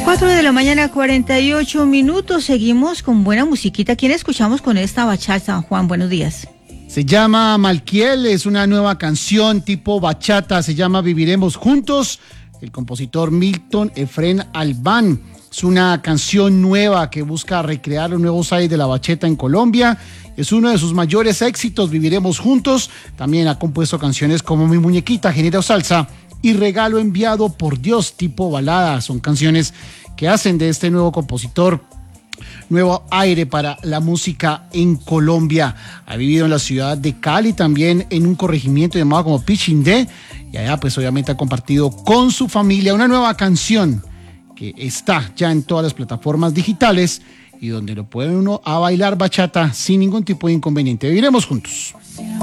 4 de la mañana, 48 minutos. Seguimos con buena musiquita. ¿Quién escuchamos con esta bachata, Juan? Buenos días. Se llama Malquiel, es una nueva canción tipo bachata, se llama Viviremos Juntos. El compositor Milton Efrén Albán. Es una canción nueva que busca recrear los nuevos aires de la bachata en Colombia. Es uno de sus mayores éxitos, Viviremos Juntos. También ha compuesto canciones como Mi Muñequita, Género Salsa y Regalo Enviado por Dios, tipo balada. Son canciones que hacen de este nuevo compositor nuevo aire para la música en Colombia. Ha vivido en la ciudad de Cali, también en un corregimiento llamado como Pichindé, y allá pues obviamente ha compartido con su familia una nueva canción que está ya en todas las plataformas digitales y donde lo puede uno a bailar bachata sin ningún tipo de inconveniente. Viviremos juntos.